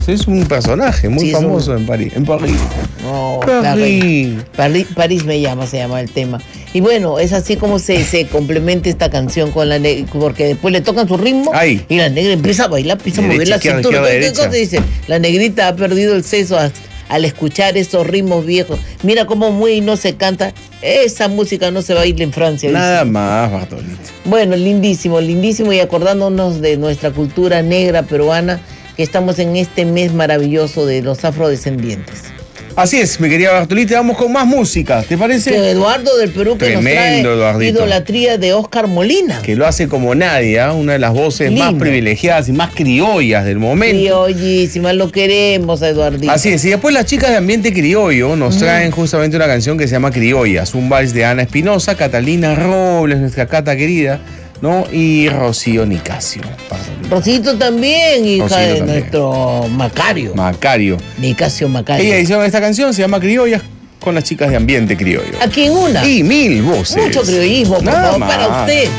Es un personaje muy famoso en París. En París. No, París. Me llama, se llama el tema. Y bueno, es así como se complementa esta canción con la negra, porque después le tocan su ritmo y la negra empieza a bailar, empieza a mover la cintura. ¿Qué cosa dice? La negrita ha perdido el seso al escuchar esos ritmos viejos. Mira cómo muy no se canta. Esa música no se baila en Francia. Nada más, Bartolito. Bueno, lindísimo, lindísimo. Y acordándonos de nuestra cultura negra peruana, que estamos en este mes maravilloso de los afrodescendientes. Así es, mi querida Bartolita, vamos con más música, ¿te parece? Que Eduardo del Perú, que tremendo, nos trae Eduardito. Idolatría de Oscar Molina. Que lo hace como nadie, ¿eh? Una de las voces más privilegiadas y más criollas del momento. Criollísima, lo queremos a Eduardito. Así es, y después las chicas de Ambiente Criollo nos traen justamente una canción que se llama Criollas, un vals de Ana Espinosa, Catalina Robles, nuestra Cata querida, ¿no? Y Rocío Nicasio. Rosito también, hija de nuestro Macario. Nicasio Macario. Ella hizo esta canción, se llama Criollas, con las chicas de Ambiente Criollo. Aquí en una. Y 1000 voces. Mucho criollismo, por favor, para usted.